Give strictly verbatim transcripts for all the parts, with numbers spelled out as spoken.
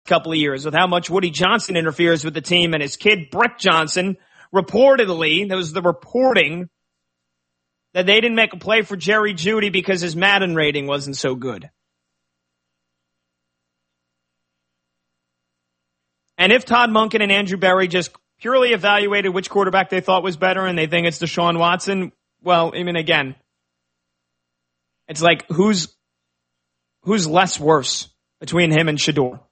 couple of years with how much Woody Johnson interferes with the team and his kid, Brett Johnson, reportedly, there was the reporting that they didn't make a play for Jerry Jeudy because his Madden rating wasn't so good. And if Todd Monken and Andrew Berry just purely evaluated which quarterback they thought was better and they think it's Deshaun Watson, well, I mean, again, it's like who's who's less worse between him and Shedeur?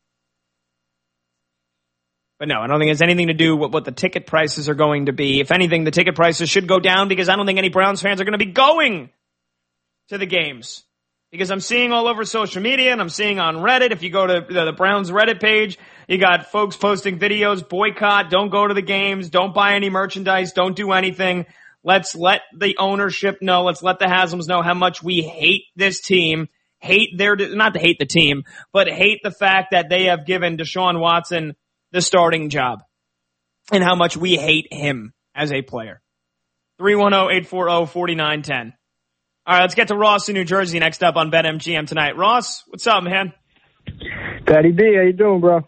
But no, I don't think it has anything to do with what the ticket prices are going to be. If anything, the ticket prices should go down because I don't think any Browns fans are going to be going to the games. Because I'm seeing all over social media and I'm seeing on Reddit, if you go to the Browns Reddit page, you got folks posting videos, boycott, don't go to the games, don't buy any merchandise, don't do anything. Let's let the ownership know, let's let the Haslam's know how much we hate this team, hate their, not to hate the team, but hate the fact that they have given Deshaun Watson the starting job and how much we hate him as a player. three one zero, eight four zero, four nine one zero. All right, let's get to Ross in New Jersey next up on BetMGM tonight. Ross, what's up, man? Patty B, how you doing, bro?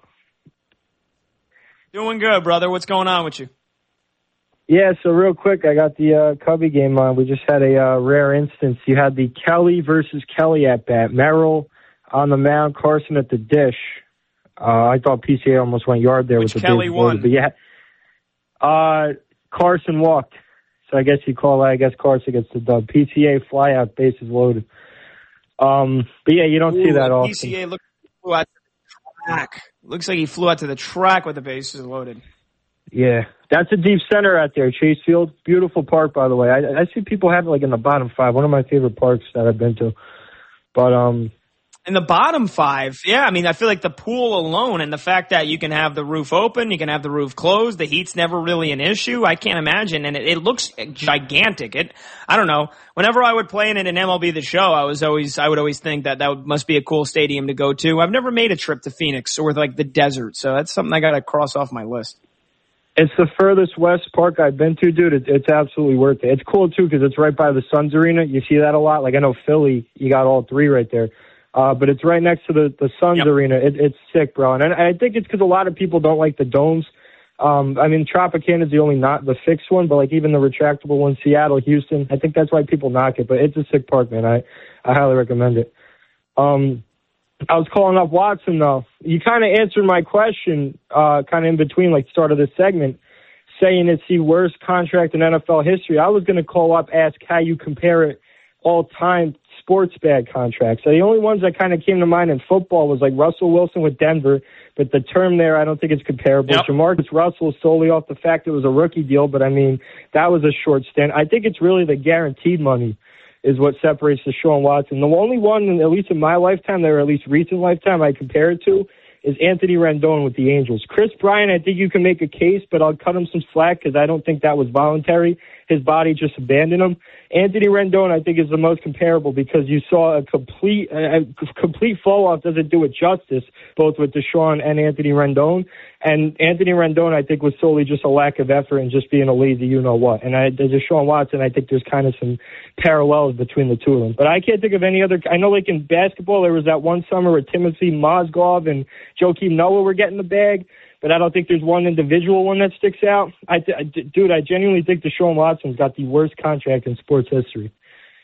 Doing good, brother. What's going on with you? Yeah, so real quick, I got the uh, Cubby game on. We just had a uh, rare instance. You had the Kelly versus Kelly at bat. Merrill on the mound, Carson at the dish. Uh, I thought P C A almost went yard there. Which with the Kelly won? But yeah, uh, Carson walked. So I guess you call that, I guess Carson gets the dub. P C A fly out, bases loaded. Um, but yeah, you don't Ooh, see that often. P C A looked flew out to the track. Looks like he flew out to the track with the bases loaded. Yeah, that's a deep center out there, Chase Field. Beautiful park, by the way. I, I see people have it like in the bottom five. One of my favorite parks that I've been to. But um, in the bottom five, yeah, I mean, I feel like the pool alone and the fact that you can have the roof open, you can have the roof closed, the heat's never really an issue. I can't imagine, and it, it looks gigantic. It, I don't know. Whenever I would play in it in M L B The Show, I was always, I would always think that that would, must be a cool stadium to go to. I've never made a trip to Phoenix or like the desert, so that's something I got to cross off my list. It's the furthest west park I've been to, dude. It, it's absolutely worth it. It's cool too because it's right by the Suns arena. You see that a lot. Like I know Philly, you got all three right there. Uh, but it's right next to the, the Suns yep. arena. It, it's sick, bro. And I, I think it's because a lot of people don't like the domes. Um, I mean, Tropicana is the only not the fixed one, but like even the retractable one, Seattle, Houston, I think that's why people knock it. But it's a sick park, man. I, I highly recommend it. Um, I was calling up Watson, though. You kind of answered my question uh, kind of in between, like, start of this segment, saying it's the worst contract in N F L history. I was going to call up, ask how you compare it all-time sports bag contracts. So the only ones that kind of came to mind in football was like Russell Wilson with Denver, but the term there I don't think it's comparable. Yep. Jamarcus Russell solely off the fact it was a rookie deal, but I mean, that was a short stint. I think it's really the guaranteed money is what separates Deshaun Watson. The only one, at least in my lifetime, or at least recent lifetime, I compare it to is Anthony Rendon with the Angels. Chris Bryant, I think you can make a case, but I'll cut him some slack because I don't think that was voluntary. His body just abandoned him. Anthony Rendon, I think, is the most comparable because you saw a complete a complete fall-off doesn't do it justice, both with Deshaun and Anthony Rendon. And Anthony Rendon, I think, was solely just a lack of effort and just being a lazy you-know-what. And I, Deshaun Watson, I think there's kind of some parallels between the two of them. But I can't think of any other. I know, like, in basketball, there was that one summer where Timothy Mozgov and Joakim Noah were getting the bag. But I don't think there's one individual one that sticks out. I, I, dude, I genuinely think Deshaun Watson's got the worst contract in sports history.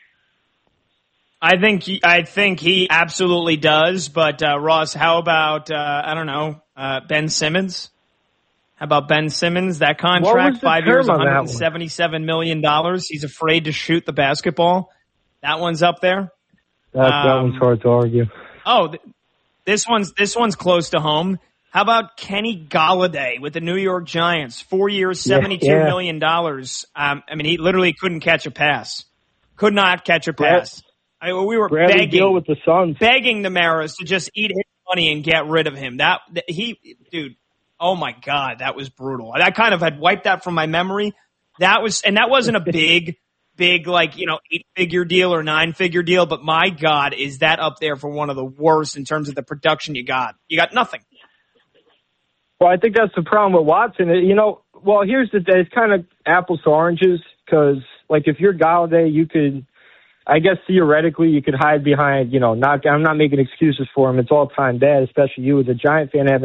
I think he, I think he absolutely does. But uh, Ross, how about uh, I don't know uh, Ben Simmons? How about Ben Simmons? That contract, five years, one hundred seventy-seven million dollars. He's afraid to shoot the basketball. That one's up there. That, um, that one's hard to argue. Oh, th- this one's this one's close to home. How about Kenny Golladay with the New York Giants? Four years, seventy-two yeah, yeah. million dollars. Um, I mean, he literally couldn't catch a pass. Could not catch a pass. I mean, we were Bradley begging, Beal with the Suns. begging the Maras to just eat his money and get rid of him. That, that he, dude. Oh my God, that was brutal. I kind of had wiped that from my memory. That was, and that wasn't a big, big like you know eight figure deal or nine figure deal. But my God, is that up there for one of the worst in terms of the production you got? You got nothing. Well, I think that's the problem with Watson. You know, well, here's the it's kind of apples to oranges because, like, if you're Golladay, you could, I guess theoretically, you could hide behind, you know, not. I'm not making excuses for him. It's all time bad, especially you as a Giant fan having